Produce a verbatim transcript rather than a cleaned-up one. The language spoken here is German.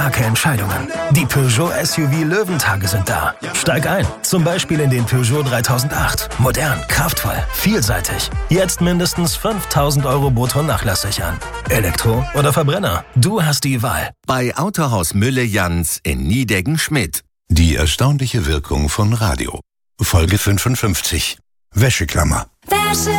Starke Entscheidungen. Die Peugeot S U V Löwentage sind da. Steig ein. Zum Beispiel in den Peugeot dreitausendacht. Modern, kraftvoll, vielseitig. Jetzt mindestens fünftausend Euro brutto nachlasssichern. Elektro oder Verbrenner? Du hast die Wahl. Bei Autohaus Mülle-Jans in Niedeggen-Schmidt. Die erstaunliche Wirkung von Radio. Folge fünfundfünfzig. Wäscheklammer. Wäsche